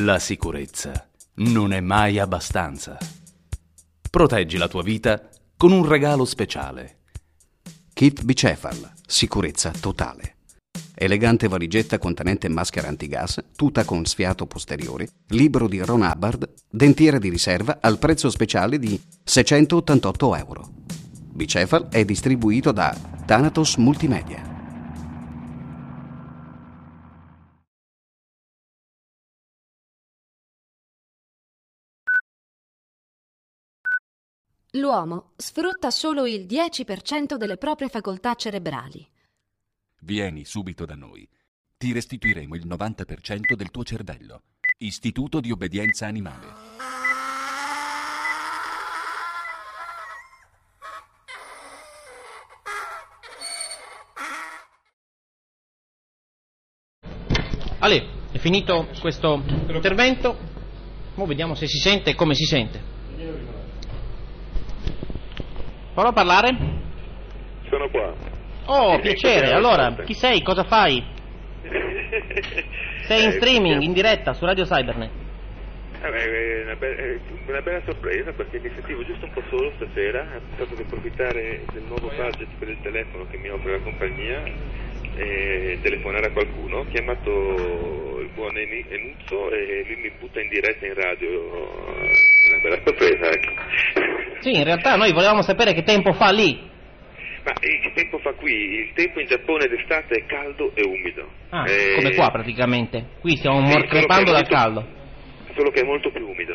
La sicurezza non è mai abbastanza. Proteggi la tua vita con un regalo speciale. Kit Bicefal, sicurezza totale. Elegante valigetta contenente maschera antigas, tuta con sfiato posteriore, libro di Ron Hubbard, dentiera di riserva al prezzo speciale di €688. Bicefal è distribuito da Thanatos Multimedia. L'uomo sfrutta solo il 10% delle proprie facoltà cerebrali. Vieni subito da noi. Ti restituiremo il 90% del tuo cervello. Istituto di obbedienza animale. Ale, è finito questo intervento. Ora vediamo se si sente e come si sente. Prova a parlare? Sono qua. Oh, piacere. Allora, chi sei? Cosa fai? Sei in streaming, in diretta, su Radio Cybernet. È una bella sorpresa perché mi sentivo giusto un po' solo stasera. Ho pensato di approfittare del nuovo budget per il telefono che mi offre la compagnia e telefonare a qualcuno. Ho chiamato il buon Enuzzo e lui mi butta in diretta in radio. Una bella sorpresa, ecco. Sì, in realtà noi volevamo sapere che tempo fa lì. Ma che tempo fa qui? Il tempo in Giappone d'estate è caldo e umido. Come qua praticamente. Qui stiamo crepando dal caldo. Solo che è molto più umido.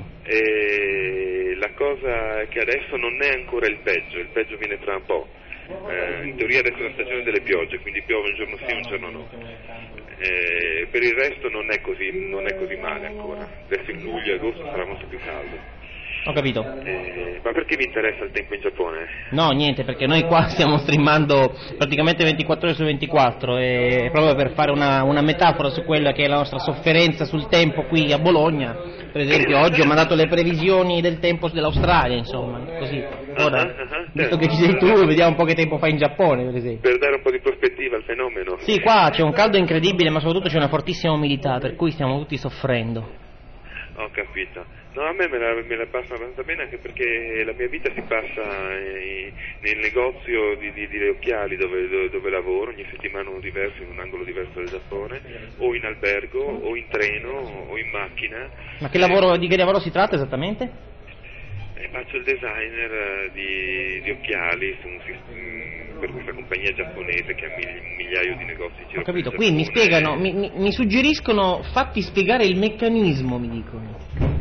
E la cosa è che adesso non è ancora il peggio viene tra un po'. In teoria adesso è la stagione delle piogge, quindi piove un giorno sì, un giorno no. Per il resto non è così male ancora. Adesso in luglio e agosto sarà molto più caldo. Ho capito. Ma perché vi interessa il tempo in Giappone? No, niente, perché noi qua stiamo streamando praticamente 24 ore su 24 e proprio per fare una metafora su quella che è la nostra sofferenza sul tempo qui a Bologna. Per esempio oggi ho mandato le previsioni del tempo dell'Australia, insomma, così. Ora, visto che ci sei tu, vediamo un po' che tempo fa in Giappone, per esempio. Per dare un po' di prospettiva al fenomeno. Sì, qua c'è un caldo incredibile, ma soprattutto c'è una fortissima umidità, per cui stiamo tutti soffrendo. Ho capito. No, a me me la passa abbastanza bene, anche perché la mia vita si passa nel negozio di occhiali dove lavoro, ogni settimana uno diverso, in un angolo diverso del Giappone, o in albergo, o in treno, o in macchina. Ma di che lavoro si tratta esattamente? Faccio il designer di occhiali per questa compagnia giapponese che ha un migliaio di negozi. Ho capito, qui mi spiegano, mi suggeriscono, fatti spiegare il meccanismo, mi dicono.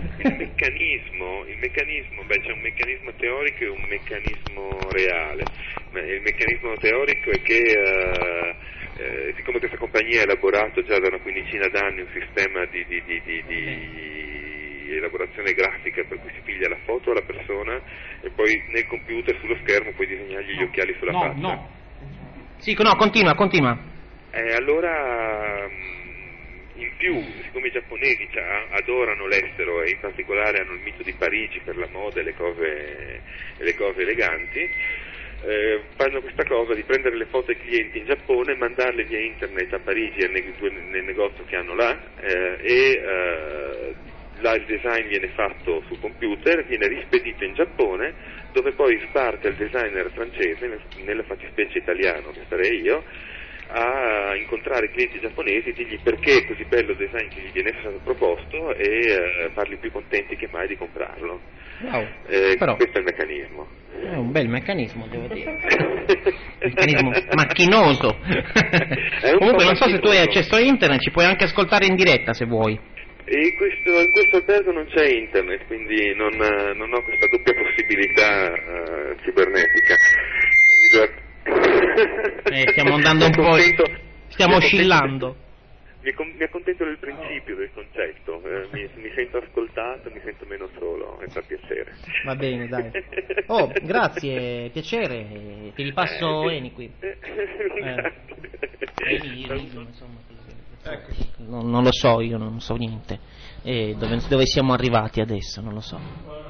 Il meccanismo, c'è un meccanismo teorico e un meccanismo reale. Il meccanismo teorico è che siccome questa compagnia ha elaborato già da una quindicina d'anni un sistema di elaborazione grafica per cui si piglia la foto alla persona e poi nel computer sullo schermo puoi disegnargli gli occhiali sulla faccia. Sì, no, continua. Allora, in più, siccome i giapponesi adorano l'estero e in particolare hanno il mito di Parigi per la moda e le cose eleganti, fanno questa cosa di prendere le foto ai clienti in Giappone, mandarle via internet a Parigi nel negozio che hanno là là il design viene fatto sul computer, viene rispedito in Giappone, dove poi sbarca il designer francese, nella fattispecie italiano che sarei io, a incontrare i clienti giapponesi e dirgli perché è così bello il design che gli viene stato proposto e farli più contenti che mai di comprarlo. Wow. Però questo è il meccanismo. È un bel meccanismo, devo dire. Meccanismo macchinoso. Comunque non so se tu hai accesso a internet, ci puoi anche ascoltare in diretta se vuoi. E in questo albergo non c'è internet, quindi non ho questa doppia possibilità cibernetica. Stiamo andando un po', stiamo oscillando. Mi accontento del principio del concetto, mi sento ascoltato, mi sento meno solo, e fa piacere. Va bene, dai. Oh, grazie, piacere, ti ripasso Eni qui. Eni, insomma. Non lo so, io non so niente. Dove siamo arrivati adesso, non lo so.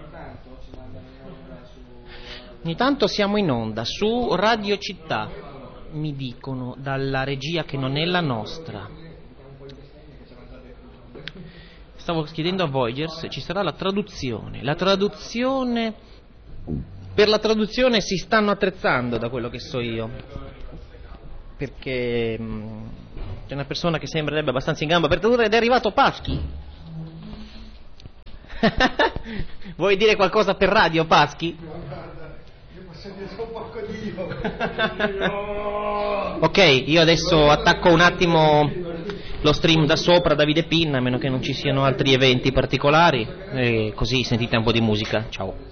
Ogni tanto siamo in onda su Radio Città, mi dicono dalla regia che non è la nostra. stavo chiedendo a Voyagers, ci sarà la traduzione. Per la traduzione si stanno attrezzando, da quello che so io, perché c'è una persona che sembrerebbe abbastanza in gamba per tradurre ed è arrivato Paschi. Vuoi dire qualcosa per radio, Paschi? Ok, io adesso attacco un attimo lo stream da sopra, Davide Pinna, a meno che non ci siano altri eventi particolari, e così sentite un po' di musica. Ciao.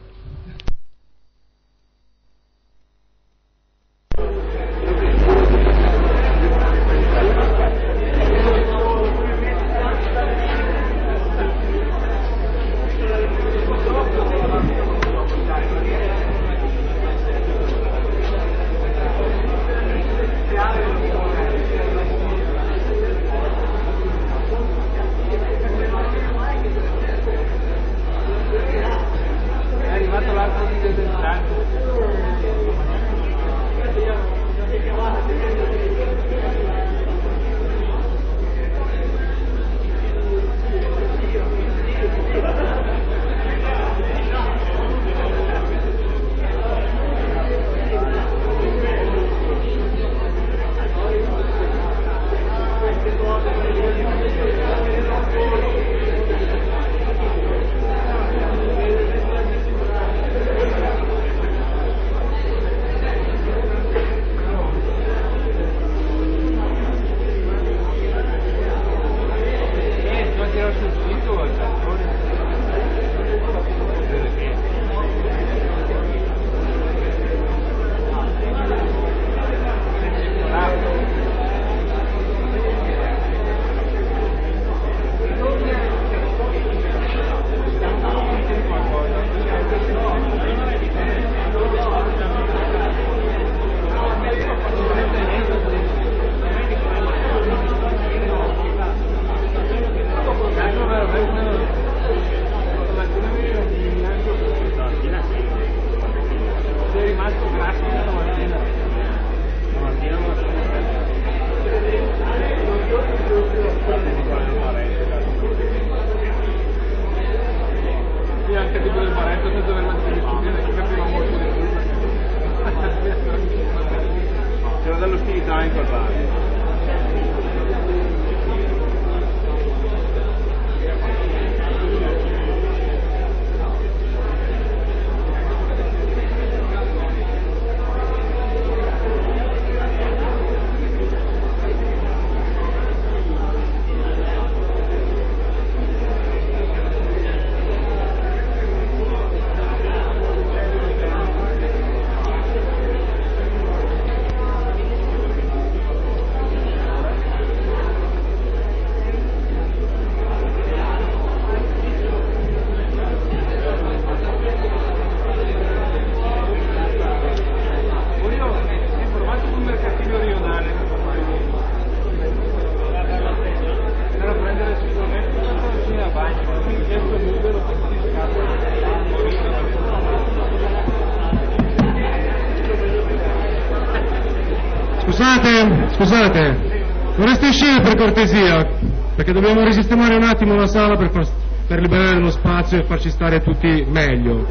Scusate, vorreste uscire per cortesia, perché dobbiamo risistemare un attimo la sala per liberare uno spazio e farci stare tutti meglio.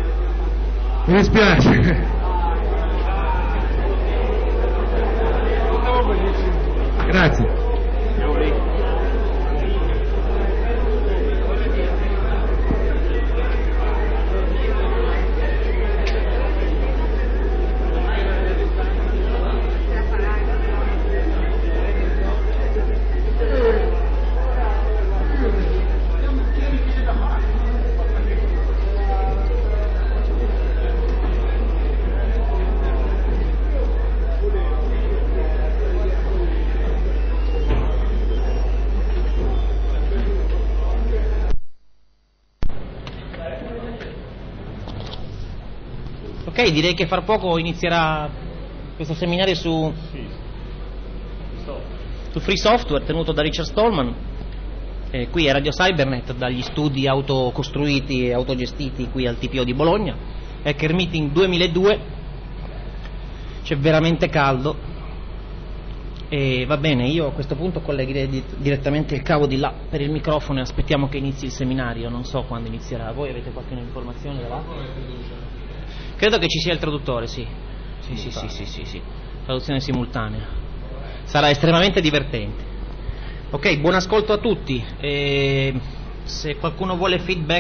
Mi dispiace. Grazie. Ok, direi che fra poco inizierà questo seminario su free software tenuto da Richard Stallman, qui a Radio Cybernet, dagli studi autocostruiti e autogestiti qui al TPO di Bologna. Hacker Meeting 2002, c'è veramente caldo, E va bene, io a questo punto collegherei direttamente il cavo di là per il microfono e aspettiamo che inizi il seminario, non so quando inizierà. Voi avete qualche informazione da là? Credo che ci sia il traduttore, sì. Sì. Traduzione simultanea. Sarà estremamente divertente. Ok, buon ascolto a tutti. Se qualcuno vuole feedback